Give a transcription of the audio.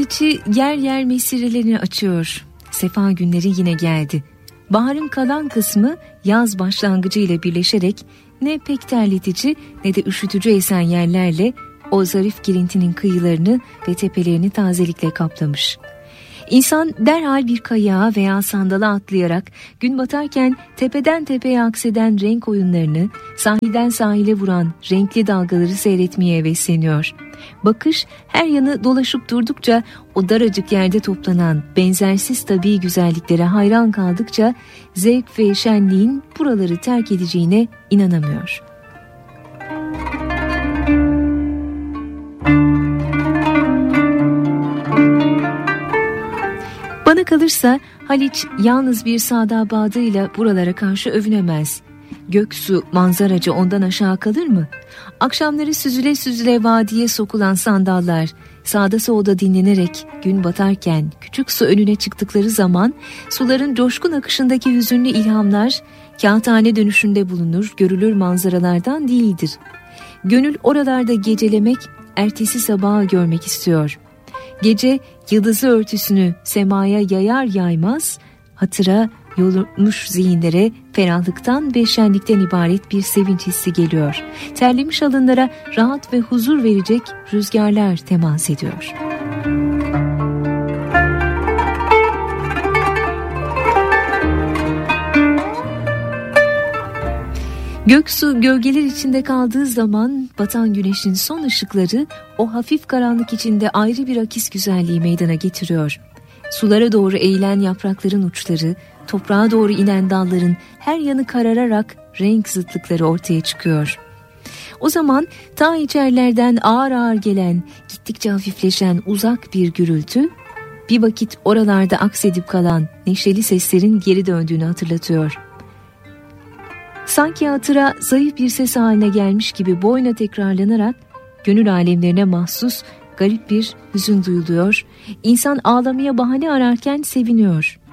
içi yer yer mesirelerini açıyor. Sefa günleri yine geldi. Baharın kalan kısmı yaz başlangıcı ile birleşerek ne pek terletici ne de üşütücü esen yerlerle o zarif girintinin kıyılarını ve tepelerini tazelikle kaplamış. İnsan derhal bir kayağa veya sandala atlayarak gün batarken tepeden tepeye akseden renk oyunlarını, sahilden sahile vuran renkli dalgaları seyretmeye hevesleniyor. Bakış her yanı dolaşıp durdukça o daracık yerde toplanan benzersiz tabii güzelliklere hayran kaldıkça zevk ve şenliğin buraları terk edeceğine inanamıyor. Bana kalırsa Haliç yalnız bir sadabadıyla buralara karşı övünemez. Göksu manzaracı ondan aşağı kalır mı? Akşamları süzüle süzüle vadiye sokulan sandallar sağda solda dinlenerek gün batarken küçük su önüne çıktıkları zaman suların coşkun akışındaki hüzünlü ilhamlar kağıthane dönüşünde bulunur, görülür manzaralardan değildir. Gönül oralarda gecelemek, ertesi sabahı görmek istiyor. Gece yıldızı örtüsünü semaya yayar yaymaz, hatıra yorulmuş zihinlere ferahlıktan ve şenlikten ibaret bir sevinç hissi geliyor. Terlemiş alınlara rahat ve huzur verecek rüzgarlar temas ediyor. Göksu gölgeler içinde kaldığı zaman batan güneşin son ışıkları o hafif karanlık içinde ayrı bir akis güzelliği meydana getiriyor. Sulara doğru eğilen yaprakların uçları, toprağa doğru inen dalların her yanı karararak renk zıtlıkları ortaya çıkıyor. O zaman ta içerlerden ağır ağır gelen, gittikçe hafifleşen uzak bir gürültü, bir vakit oralarda aksedip kalan neşeli seslerin geri döndüğünü hatırlatıyor. Sanki hatıra zayıf bir ses haline gelmiş gibi boyuna tekrarlanarak gönül alemlerine mahsus garip bir hüzün duyuluyor. İnsan ağlamaya bahane ararken seviniyor.